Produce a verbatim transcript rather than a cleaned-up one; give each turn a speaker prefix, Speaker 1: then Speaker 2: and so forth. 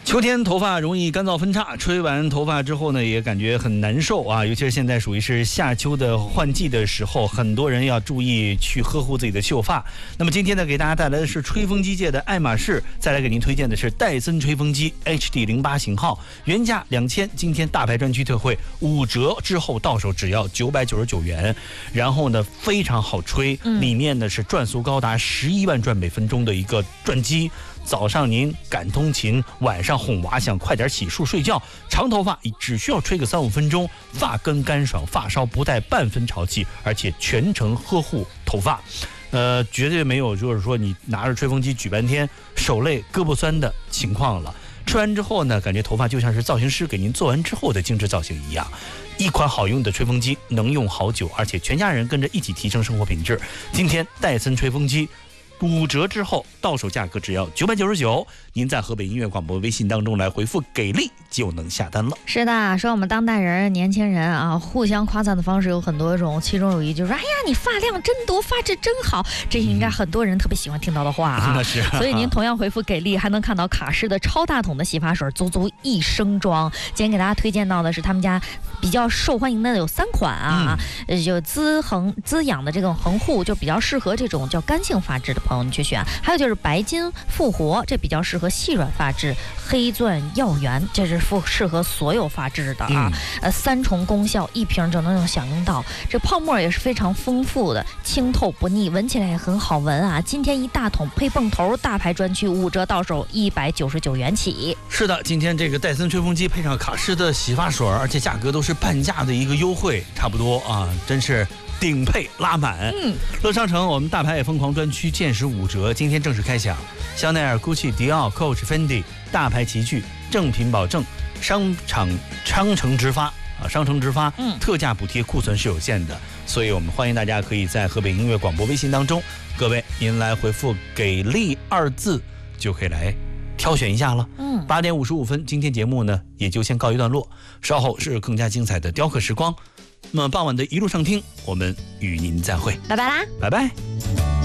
Speaker 1: 秋天头发容易干燥分叉，吹完头发之后呢，也感觉很难受啊。尤其是现在属于是夏秋的换季的时候，很多人要注意去呵护自己的秀发。那么今天呢，给大家带来的是吹风机界的爱马仕，再来给您推荐的是戴森吹风机 H D 零八 型号，原价两千，今天大牌专区特惠五折之后到手只要九百九十九元。然后呢，非常好吹，里面呢是转速高达十一万转每分钟的一个转机。早上您赶通勤，晚上哄娃想快点洗漱睡觉，长头发只需要吹个三五分钟，发根干爽，发梢不带半分潮气，而且全程呵护头发，呃，绝对没有就是说你拿着吹风机举半天，手累胳膊酸的情况了。吹完之后呢，感觉头发就像是造型师给您做完之后的精致造型一样。一款好用的吹风机，能用好久，而且全家人跟着一起提升生活品质。今天戴森吹风机五折之后到手价格只要九百九十九，您在河北音乐广播微信当中来回复给力就能下单了。
Speaker 2: 是的，说我们当代人年轻人啊，互相夸赞的方式有很多种，其中有一句说，哎呀你发量真多，发质真好，这应该很多人特别喜欢听到的话啊。
Speaker 1: 那是
Speaker 2: 所以您同样回复给力，还能看到卡诗的超大桶的洗发水，足足一升装。今天给大家推荐到的是他们家比较受欢迎的有三款啊，嗯、就滋恒滋养的这种恒护，就比较适合这种叫干性发质的朋友你去选。还有就是白金复活，这比较适合细软发质。黑钻耀元，这是适合所有发质的啊。嗯、呃，三重功效，一瓶就能享用到。这泡沫也是非常丰富的，清透不腻，闻起来也很好闻啊。今天一大桶配泵头，大牌专区五折到手，一百九十九元起。
Speaker 1: 是的，今天这个戴森吹风机配上卡诗的洗发水，而且价格都是半价的一个优惠，差不多啊，真是顶配拉满。嗯，乐商城我们大牌也疯狂专区限时五折，今天正式开抢。香奈儿、GUCCI、迪奥、Coach、Fendi 大牌齐聚，正品保证，商场商城直发啊，商城直发，嗯，特价补贴，库存是有限的，所以我们欢迎大家可以在河北音乐广播微信当中，各位您来回复给力二字就可以来挑选一下了。嗯，八点五十五分，今天节目呢也就先告一段落，稍后是更加精彩的雕刻时光。那么傍晚的一路上听，我们与您再会，
Speaker 2: 拜拜啦，
Speaker 1: 拜拜。